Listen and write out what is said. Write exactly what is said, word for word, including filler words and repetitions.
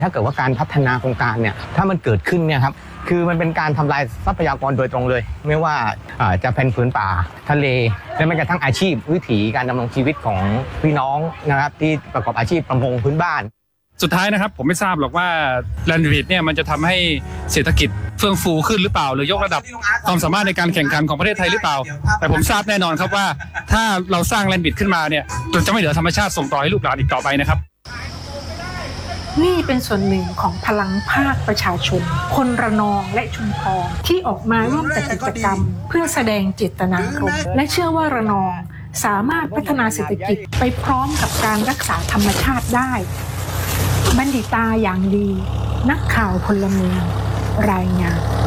ถ้าเกิดว่าการพัฒนาโครงการเนี่ยถ้ามันเกิดขึ้นเนี่ยครับคือมันเป็นการทำลายทรัพยากรโดยตรงเลยไม่ว่าจะเป็นพื้นป่าทะเลและแม้กระทั่งอาชีพวิถีการดำรงชีวิตของพี่น้องนะครับที่ประกอบอาชีพประมงพื้นบ้านสุดท้ายนะครับผมไม่ทราบหรอกว่าแลนด์บริดจ์เนี่ยมันจะทำให้เศรษฐกิจเฟื่องฟูขึ้นหรือเปล่าหรือยกระดับความสามารถในการแข่งขันของประเทศไทยหรือเปล่าแต่ผมทราบแน่นอนครับว่าถ้าเราสร้างแลนด์บริดจ์ขึ้นมาเนี่ยจนจะไม่เหลือธรรมชาติส่งต่อให้ลูกหลานอีกต่อไปนะครับนี่เป็นส่วนหนึ่งของพลังภาคประชาชนคนระนองและชุมพรที่ออกมาร่วมจัดกิจกรรมเพื่อแสดงเจตนารมณ์และเชื่อว่าระนองสามารถพัฒนาเศรษฐกิจไปพร้อมกับการรักษาธรรมชาติได้บัณฑิตาอย่างดีนักข่าวพลเมืองรายงาน